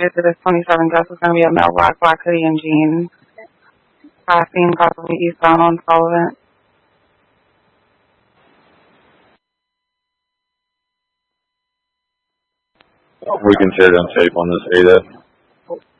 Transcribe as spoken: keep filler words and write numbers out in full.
to this twenty-seven dress is going to be a male black, black hoodie and jeans. Passing possibly eastbound on Sullivan. We can share it on tape on this A D A.